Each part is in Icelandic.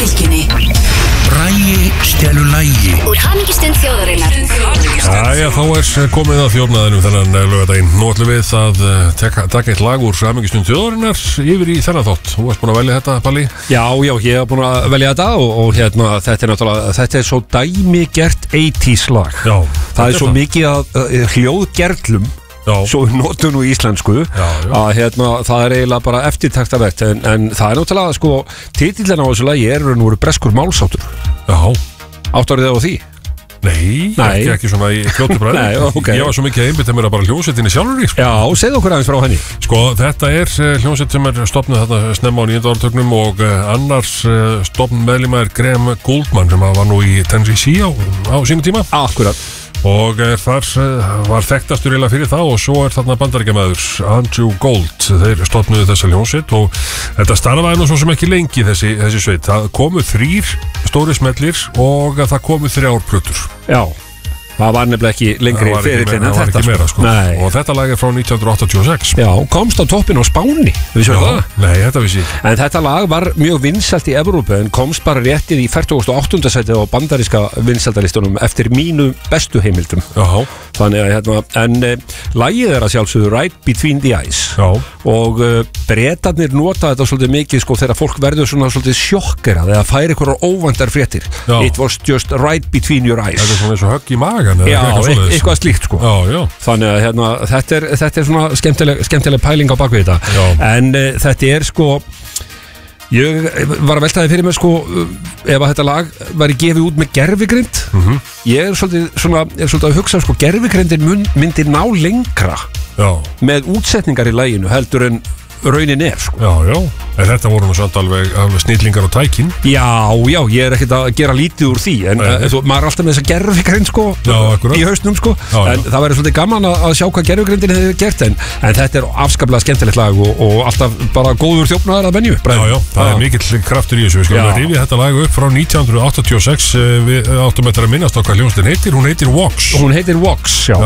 Bylgjunni. Bragi stelur lagi Úr hamingjustund þjóðarinnar. Jæja, þá komið að þjófnaðinum þennan laugardaginn. Nú ætlum við að taka eitt lag úr hamingjustund þjóðarinnar yfir í þennan þátt. Þú varst búin að velja þetta, Palli? Já, ég hef búin að velja þetta og hérna, þetta er svo dæmigert 80s lag. Já. Það er svo mikið að hljóðgerlum. Já. Svo notum nú íslensku að hérna, það er eiginlega bara eftirtaktarvert en það er náttúrulega sko titillinn á þessu lagi er nú breskur málsáttur. Já. Áttarðu þið á því? Nei. Ekki svona í fljótu bræði. Nei, ok. Ég var svo mikið að einbytta mér að bara hljómsveitinni sjálfur í, sko. Já, segðu okkur aðeins frá henni. Sko, þetta er hljómsveit sem er stofnuð þarna snemma á 9. áratugnum og annars stofnun meðlimar Graham Gouldman sem var nú í Tennessee á sínum tíma. Akkurat. Og þar var þekktastur eiginlega fyrir það og svo þarna bandaríkjamaður Andrew Gold, þeir stofnuðu þessa hljómsveit og þetta starfaði nú svo sem ekki lengi þessi sveit. Það komu 3 stóri smellir og það komu 3 plötur. Já, það var nefnilega ekki lengri ferillinn en þetta meira, sko. Og þetta lag er frá 1986. Já, komst á toppinn á Spáni. Það? Nei, þetta vissi ég. En þetta lag var mjög vinsælt í Evrópu en komst bara réttið í 48. sæti á bandaríska vinsæltalistunum eftir mínu bestu heimildum. Já. Þannig að hérna, lagið er að sjálfsögðu Right Between the Eyes. Já. Og Bretarnir nota þetta svolítið mikið sko þegar fólk verður svona svolítið sjokkerað eða fær einhverjar óvæntar fréttir. Já. It was just right between your eyes. Þetta er svona eins og högg í magan. Já, eitthvað slíkt sko. Já. Þannig að hérna, þetta er svona skemmtileg pæling á bakvið þetta. Já. En þetta er sko ég var að veltaði fyrir mig sko ef að þetta lag væri gefið út með gervigrind. Ég er svolítið að hugsa sko gervigrindin myndi ná lengra með útsetningar í laginu heldur en raunin er sko. Já, en þetta voru nú samt alveg snillingar og tækin. Já, ég er ekkert að gera lítið úr því en maður er alltaf með þessa gervigrind sko í hausnum sko en það væri svolítið gaman að sjá hvað gervigrindin hefur gert en þetta er afskaplega skemmtilegt lag og alltaf bara góður þjófnaðar að venju. Já, það er mikill kraftur í þessu. Við skulum að rifja þetta lag upp frá 1986. Við áttum eftir að minnast á hvað hljómsveitin heitir. Hún heitir Vox. Hún heitir Vox, já.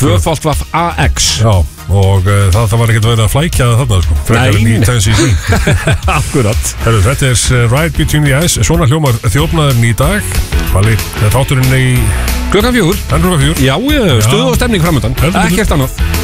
2x Já, og það var ekkert verið að flækja það þarna sko. Nei. Akkurat. Þetta er Right Between the Eyes. Svona hljómar þjófnaðurinn í dag. Valli, þetta er þátturinn í klukkan 4. Já, stuð og stemning framöndan. Ekkert annað.